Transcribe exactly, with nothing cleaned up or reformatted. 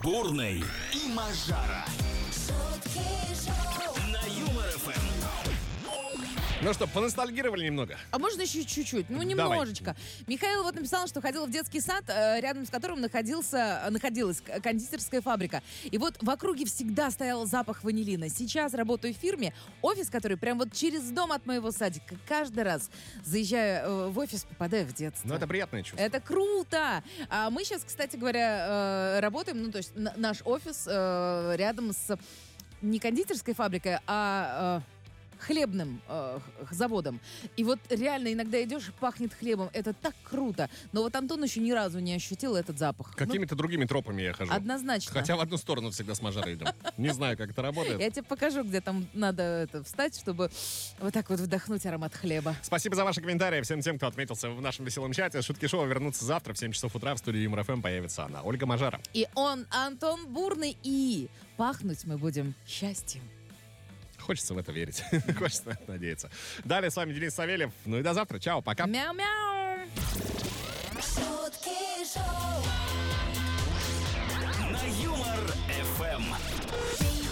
Бурный и Мажара. На Юмор эф эм. Ну что, поностальгировали немного? А можно еще чуть-чуть? Ну, немножечко. Давай. Михаил вот написал, что ходил в детский сад, рядом с которым находился, находилась кондитерская фабрика. И вот в округе всегда стоял запах ванилина. Сейчас работаю в фирме, офис, который прям вот через дом от моего садика. Каждый раз, заезжая в офис, попадаю в детство. Ну, это приятное чувство. Это круто! А мы сейчас, кстати говоря, работаем, ну, то есть наш офис рядом с не кондитерской фабрикой, а... хлебным э, заводом. И вот реально иногда идешь, пахнет хлебом. Это так круто. Но вот Антон еще ни разу не ощутил этот запах. Какими-то ну, другими тропами я хожу. Однозначно. Хотя в одну сторону всегда с Мажарой идем. Не знаю, как это работает. Я тебе покажу, где там надо это, встать, чтобы вот так вот вдохнуть аромат хлеба. Спасибо за ваши комментарии. Всем тем, кто отметился в нашем веселом чате. Шутки шоу вернутся завтра в семь часов утра. В студии Юмор эф эм появится она, Ольга Мажара. И он, Антон Бурный. И пахнуть мы будем счастьем. Хочется в это верить. Хочется на это надеяться. Далее с вами Денис Савельев. Ну и до завтра. Чао, пока. Мяу-мяу. На Юмор эф эм.